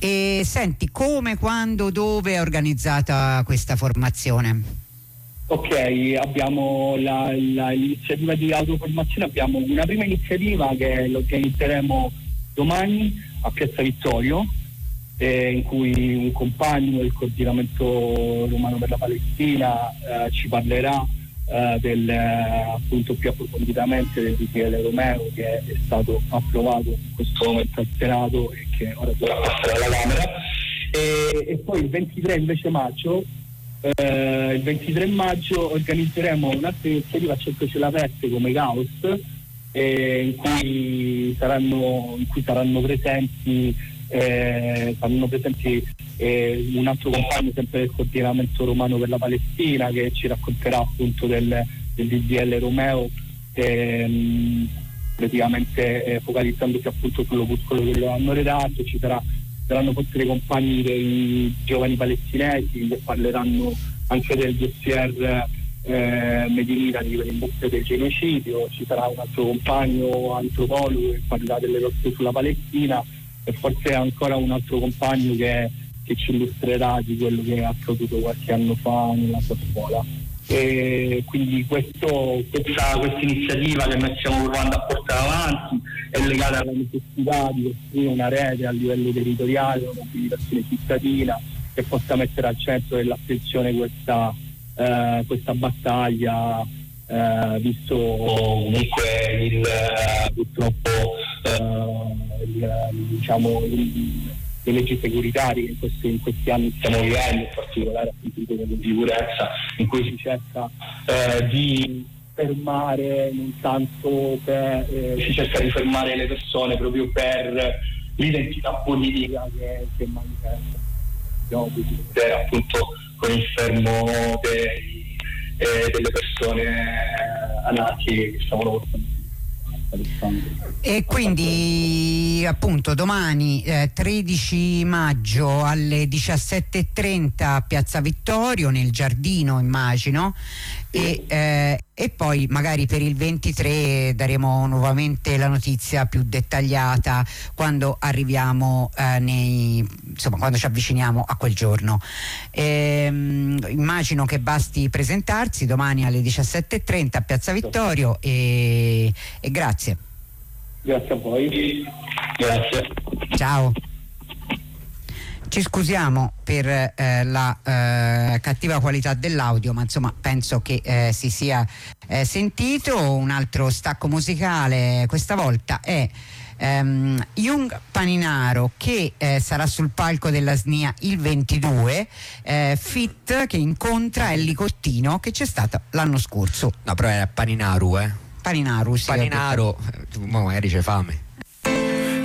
E senti, come, quando, dove è organizzata questa formazione? Ok, abbiamo l'iniziativa di autoformazione, abbiamo una prima iniziativa che lo organizzeremo domani a Piazza Vittorio, in cui un compagno del coordinamento romano per la Palestina ci parlerà appunto più approfonditamente del DPL Romeo, che è stato approvato in questo momento al Senato e che ora dovrà passare alla Camera, e poi il 23 invece maggio organizzeremo un'altra iniziativa a Centro Celaverte come Caos, in cui saranno presenti un altro compagno sempre del coordinamento romano per la Palestina, che ci racconterà appunto del DDL Romeo, praticamente focalizzandosi appunto sull'opuscolo che lo hanno redatto. Saranno poi dei compagni dei giovani palestinesi che parleranno anche del dossier Medinita per l'industria del genocidio. Ci sarà un altro compagno antropologo che parlerà delle lotte sulla Palestina, e forse ancora un altro compagno che ci illustrerà di quello che è accaduto qualche anno fa nella sua scuola. E quindi questa iniziativa che noi stiamo provando a portare avanti è legata alla necessità di costruire una rete a livello territoriale, una mobilitazione cittadina che possa mettere al centro dell'attenzione questa battaglia, visto comunque purtroppo le leggi securitarie che in questi anni stiamo vivendo, in particolare appunto in quello di sicurezza, in cui si cerca di fermare si cerca di fermare le persone proprio per l'identità politica che manifesta, appunto con il fermo delle persone anarchiche che stavano portando. E quindi appunto domani 13 maggio alle 17:30 a Piazza Vittorio, nel giardino immagino, e poi magari per il 23 daremo nuovamente la notizia più dettagliata quando arriviamo quando ci avviciniamo a quel giorno. Immagino che basti presentarsi domani alle 17:30 a Piazza Vittorio, e grazie. Grazie a voi. Grazie. Ciao. Ci scusiamo per la cattiva qualità dell'audio, ma insomma penso che si sia sentito. Un altro stacco musicale questa volta è Jung Paninaro, che sarà sul palco della SNIA il 22, Fit, che incontra Ellie Cottino, che c'è stata l'anno scorso. No, però era Paninaru, Paninaro, sì. Paninaro, magari c'è fame.